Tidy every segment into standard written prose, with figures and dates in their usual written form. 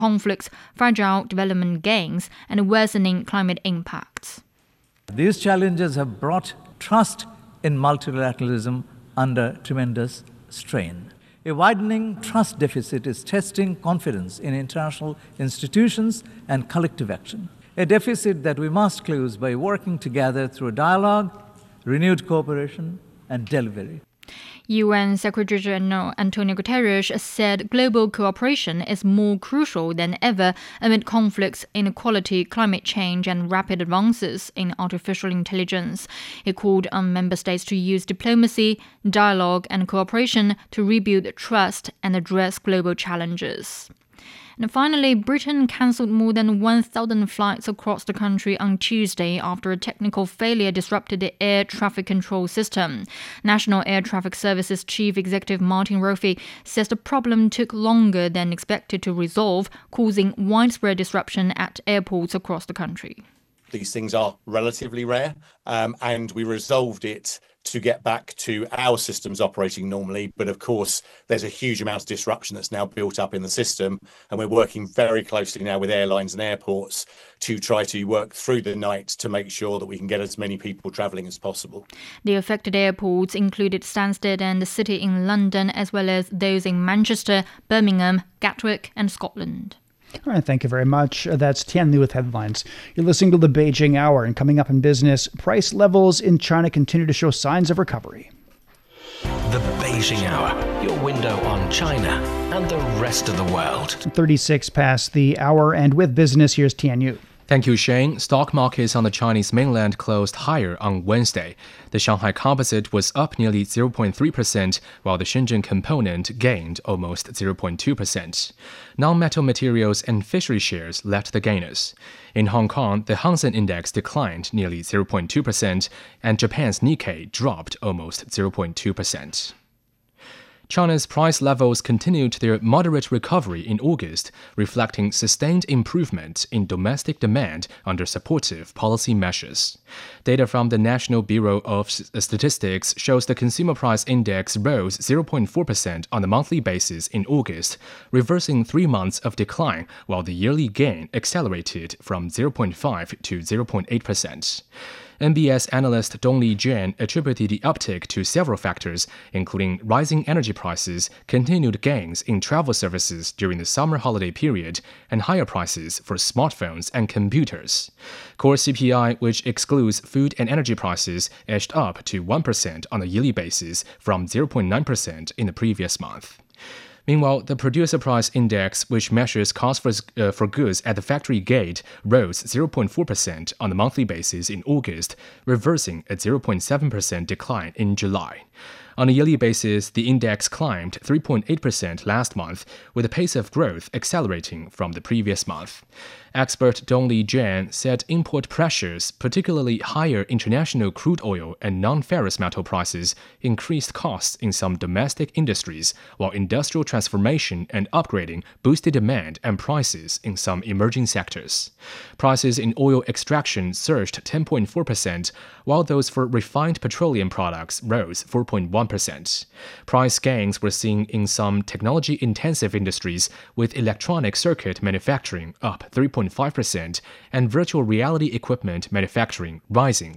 conflicts, fragile development gains, and worsening climate impacts. These challenges have brought trust in multilateralism under tremendous strain. A widening trust deficit is testing confidence in international institutions and collective action. A deficit that we must close by working together through dialogue, renewed cooperation, and delivery. UN Secretary-General Antonio Guterres said global cooperation is more crucial than ever amid conflicts, inequality, climate change, and rapid advances in artificial intelligence. He called on member states to use diplomacy, dialogue, and cooperation to rebuild trust and address global challenges. And finally, Britain cancelled more than 1,000 flights across the country on Tuesday after a technical failure disrupted the air traffic control system. National Air Traffic Services Chief Executive Martin Roffey says the problem took longer than expected to resolve, causing widespread disruption at airports across the country. These things are relatively rare, and we resolved it to get back to our systems operating normally. But of course, there's a huge amount of disruption that's now built up in the system. And we're working very closely now with airlines and airports to try to work through the night to make sure that we can get as many people travelling as possible. The affected airports included Stansted and the City in London, as well as those in Manchester, Birmingham, Gatwick and Scotland. All right, thank you very much. That's Tian Li with headlines. You're listening to the Beijing Hour, and coming up in business, price levels in China continue to show signs of recovery. The Beijing Hour, your window on China and the rest of the world. 36 past the hour, and with business, here's Tian Yu. Thank you, Shane. Stock markets on the Chinese mainland closed higher on Wednesday. The Shanghai Composite was up nearly 0.3%, while the Shenzhen Component gained almost 0.2%. Non-metal materials and fishery shares led the gainers. In Hong Kong, the Hang Seng Index declined nearly 0.2%, and Japan's Nikkei dropped almost 0.2%. China's price levels continued their moderate recovery in August, reflecting sustained improvement in domestic demand under supportive policy measures. Data from the National Bureau of Statistics shows the consumer price index rose 0.4% on a monthly basis in August, reversing 3 months of decline, while the yearly gain accelerated from 0.5% to 0.8%. NBS analyst Dongli Jian attributed the uptick to several factors, including rising energy prices, continued gains in travel services during the summer holiday period, and higher prices for smartphones and computers. Core CPI, which excludes food and energy prices, edged up to 1% on a yearly basis from 0.9% in the previous month. Meanwhile, the Producer Price Index, which measures cost for goods at the factory gate, rose 0.4% on a monthly basis in August, reversing a 0.7% decline in July. On a yearly basis, the index climbed 3.8% last month, with the pace of growth accelerating from the previous month. Expert Dongli Jian said import pressures, particularly higher international crude oil and non-ferrous metal prices, increased costs in some domestic industries, while industrial transformation and upgrading boosted demand and prices in some emerging sectors. Prices in oil extraction surged 10.4%, while those for refined petroleum products rose 4.1%. Price gains were seen in some technology-intensive industries, with electronic circuit manufacturing up 3.5% and virtual reality equipment manufacturing rising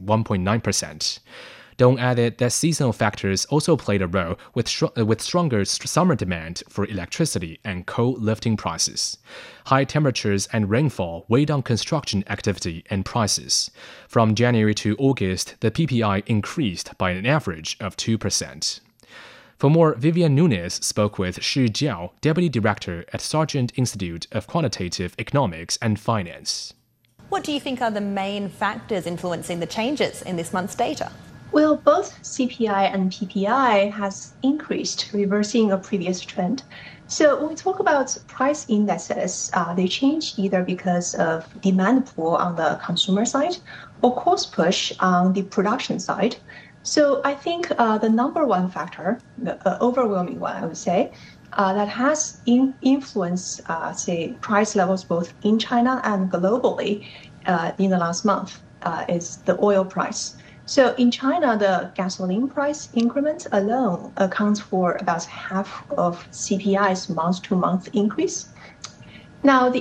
1.9%. Dong added that seasonal factors also played a role, with stronger summer demand for electricity and coal lifting prices. High temperatures and rainfall weighed on construction activity and prices. From January to August, the PPI increased by an average of 2%. For more, Vivian Nunes spoke with Shi Jiao, Deputy Director at Sargent Institute of Quantitative Economics and Finance. What do you think are the main factors influencing the changes in this month's data? Well, both CPI and PPI has increased, reversing a previous trend. So when we talk about price indexes, they change either because of demand pull on the consumer side or cost push on the production side. So I think the number one factor, the overwhelming one, I would say, that has influenced, price levels both in China and globally in the last month is the oil price. So in China, the gasoline price increment alone accounts for about half of CPI's month-to-month increase. Now, the